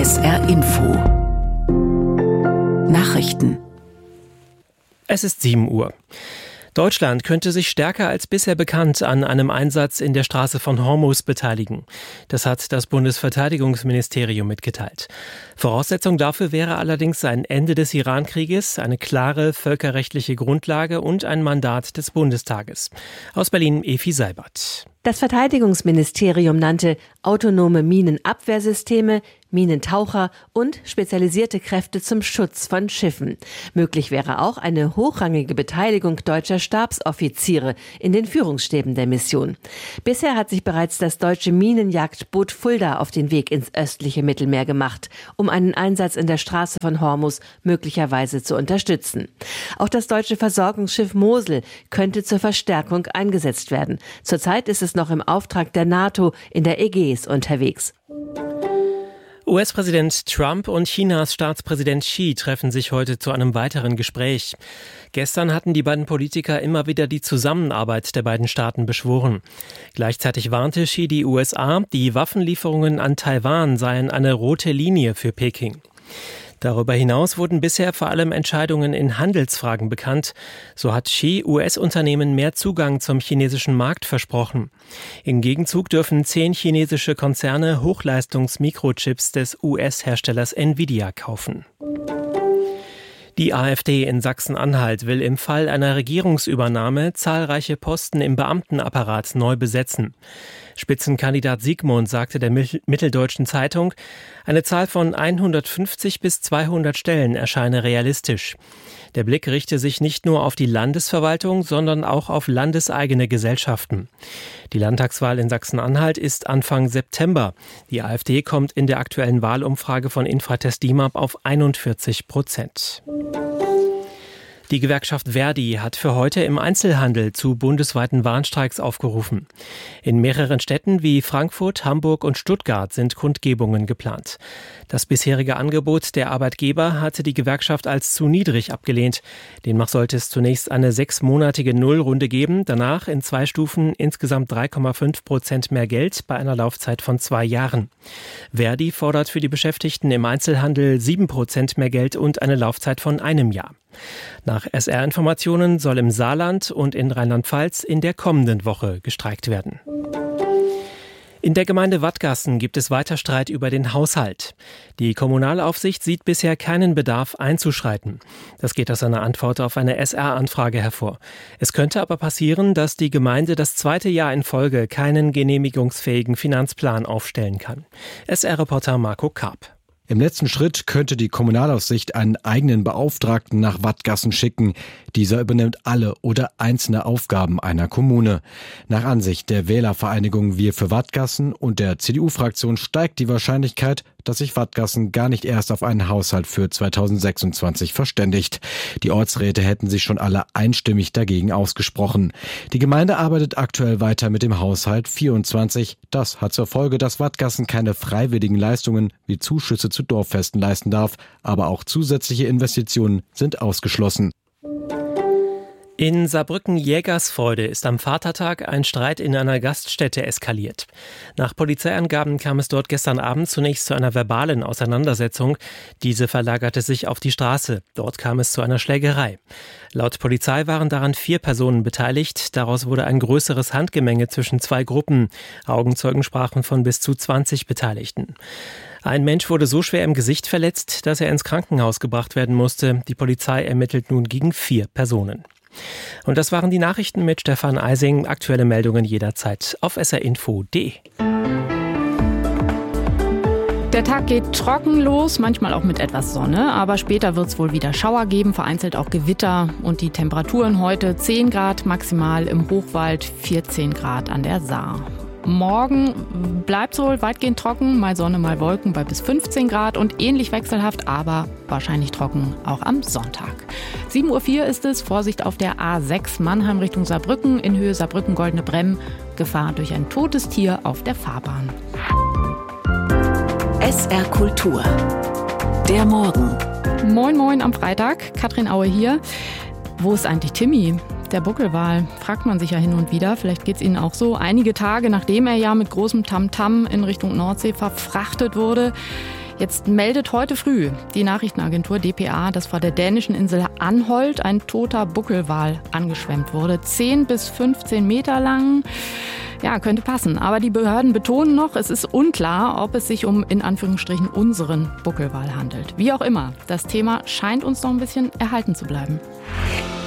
SR Info Nachrichten. Es ist 7 Uhr. Deutschland könnte sich stärker als bisher bekannt an einem Einsatz in der Straße von Hormuz beteiligen. Das hat das Bundesverteidigungsministerium mitgeteilt. Voraussetzung dafür wäre allerdings ein Ende des Iran-Krieges, eine klare völkerrechtliche Grundlage und ein Mandat des Bundestages. Aus Berlin Efi Seibert. Das Verteidigungsministerium nannte autonome Minenabwehrsysteme, Minentaucher und spezialisierte Kräfte zum Schutz von Schiffen. Möglich wäre auch eine hochrangige Beteiligung deutscher Stabsoffiziere in den Führungsstäben der Mission. Bisher hat sich bereits das deutsche Minenjagdboot Fulda auf den Weg ins östliche Mittelmeer gemacht, um einen Einsatz in der Straße von Hormuz möglicherweise zu unterstützen. Auch das deutsche Versorgungsschiff Mosel könnte zur Verstärkung eingesetzt werden. Zurzeit ist es noch im Auftrag der NATO in der Ägäis unterwegs. US-Präsident Trump und Chinas Staatspräsident Xi treffen sich heute zu einem weiteren Gespräch. Gestern hatten die beiden Politiker immer wieder die Zusammenarbeit der beiden Staaten beschworen. Gleichzeitig warnte Xi die USA, die Waffenlieferungen an Taiwan seien eine rote Linie für Peking. Darüber hinaus wurden bisher vor allem Entscheidungen in Handelsfragen bekannt. So hat Xi US-Unternehmen mehr Zugang zum chinesischen Markt versprochen. Im Gegenzug dürfen 10 chinesische Konzerne Hochleistungs-Mikrochips des US-Herstellers Nvidia kaufen. Die AfD in Sachsen-Anhalt will im Fall einer Regierungsübernahme zahlreiche Posten im Beamtenapparat neu besetzen. Spitzenkandidat Siegmund sagte der Mitteldeutschen Zeitung, eine Zahl von 150 bis 200 Stellen erscheine realistisch. Der Blick richte sich nicht nur auf die Landesverwaltung, sondern auch auf landeseigene Gesellschaften. Die Landtagswahl in Sachsen-Anhalt ist Anfang September. Die AfD kommt in der aktuellen Wahlumfrage von Infratest DIMAP auf 41%. Die Gewerkschaft ver.di hat für heute im Einzelhandel zu bundesweiten Warnstreiks aufgerufen. In mehreren Städten wie Frankfurt, Hamburg und Stuttgart sind Kundgebungen geplant. Das bisherige Angebot der Arbeitgeber hatte die Gewerkschaft als zu niedrig abgelehnt. Demnach sollte es zunächst eine 6-monatige Nullrunde geben, danach in 2 Stufen insgesamt 3,5% mehr Geld bei einer Laufzeit von 2 Jahren. ver.di fordert für die Beschäftigten im Einzelhandel 7% mehr Geld und eine Laufzeit von 1 Jahr. Nach SR-Informationen soll im Saarland und in Rheinland-Pfalz in der kommenden Woche gestreikt werden. In der Gemeinde Wattgassen gibt es weiter Streit über den Haushalt. Die Kommunalaufsicht sieht bisher keinen Bedarf einzuschreiten. Das geht aus einer Antwort auf eine SR-Anfrage hervor. Es könnte aber passieren, dass die Gemeinde das 2. Jahr in Folge keinen genehmigungsfähigen Finanzplan aufstellen kann. SR-Reporter Marco Karp. Im letzten Schritt könnte die Kommunalaufsicht einen eigenen Beauftragten nach Wattgassen schicken. Dieser übernimmt alle oder einzelne Aufgaben einer Kommune. Nach Ansicht der Wählervereinigung Wir für Wattgassen und der CDU-Fraktion steigt die Wahrscheinlichkeit, dass sich Wattgassen gar nicht erst auf einen Haushalt für 2026 verständigt. Die Ortsräte hätten sich schon alle einstimmig dagegen ausgesprochen. Die Gemeinde arbeitet aktuell weiter mit dem Haushalt 24. Das hat zur Folge, dass Wattgassen keine freiwilligen Leistungen wie Zuschüsse zu Dorffesten leisten darf, aber auch zusätzliche Investitionen sind ausgeschlossen. In Saarbrücken-Jägersfreude ist am Vatertag ein Streit in einer Gaststätte eskaliert. Nach Polizeiangaben kam es dort gestern Abend zunächst zu einer verbalen Auseinandersetzung. Diese verlagerte sich auf die Straße. Dort kam es zu einer Schlägerei. Laut Polizei waren daran 4 Personen beteiligt. Daraus wurde ein größeres Handgemenge zwischen 2 Gruppen. Augenzeugen sprachen von bis zu 20 Beteiligten. Ein Mensch wurde so schwer im Gesicht verletzt, dass er ins Krankenhaus gebracht werden musste. Die Polizei ermittelt nun gegen 4 Personen. Und das waren die Nachrichten mit Stefan Eising. Aktuelle Meldungen jederzeit auf srinfo.de. Der Tag geht trocken los, manchmal auch mit etwas Sonne, aber später wird es wohl wieder Schauer geben, vereinzelt auch Gewitter. Und die Temperaturen heute 10 Grad maximal im Hochwald, 14 Grad an der Saar. Morgen bleibt es wohl weitgehend trocken, mal Sonne, mal Wolken bei bis 15 Grad und ähnlich wechselhaft, aber wahrscheinlich trocken auch am Sonntag. 7:04 Uhr ist es, Vorsicht auf der A6 Mannheim Richtung Saarbrücken, in Höhe Saarbrücken-Goldene Bremm, Gefahr durch ein totes Tier auf der Fahrbahn. SR Kultur. Der Morgen. Moin moin am Freitag, Katrin Aue hier. Wo ist eigentlich Timmy? Der Buckelwal, fragt man sich ja hin und wieder. Vielleicht geht es Ihnen auch so. Einige Tage nachdem er ja mit großem Tamtam in Richtung Nordsee verfrachtet wurde. Jetzt meldet heute früh die Nachrichtenagentur dpa, dass vor der dänischen Insel Anholt ein toter Buckelwal angeschwemmt wurde. 10 bis 15 Meter lang. Ja, könnte passen. Aber die Behörden betonen noch, es ist unklar, ob es sich um, in Anführungsstrichen, unseren Buckelwal handelt. Wie auch immer, das Thema scheint uns noch ein bisschen erhalten zu bleiben.